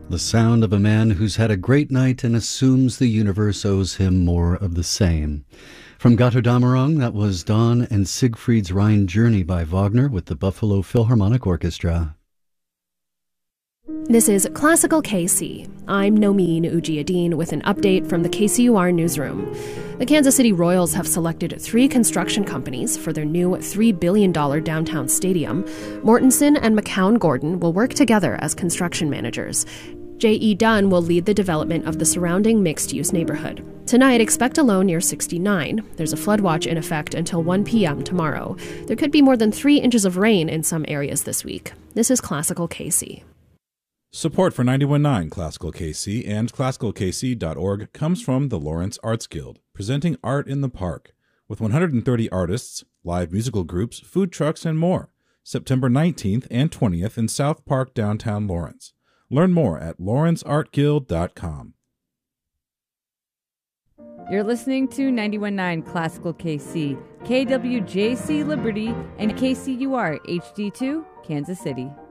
The sound of a man who's had a great night and assumes the universe owes him more of the same. From Götterdämmerung, that was Dawn and Siegfried's Rhine Journey by Wagner with the Buffalo Philharmonic Orchestra. This is Classical KC. I'm Nomeen Ujiyedin with an update from the KCUR newsroom. The Kansas City Royals have selected 3 construction companies for their new $3 billion downtown stadium. Mortensen and McCown Gordon will work together as construction managers. J.E. Dunn will lead the development of the surrounding mixed-use neighborhood. Tonight, expect a low near 69. There's a flood watch in effect until 1 p.m. tomorrow. There could be more than 3 inches of rain in some areas this week. This is Classical KC. Support for 91.9 Classical KC and ClassicalKC.org comes from the Lawrence Arts Guild, presenting Art in the Park, with 130 artists, live musical groups, food trucks, and more, September 19th and 20th in South Park, downtown Lawrence. Learn more at lawrenceartguild.com. You're listening to 91.9 Classical KC, KWJC Liberty, and KCUR HD2, Kansas City.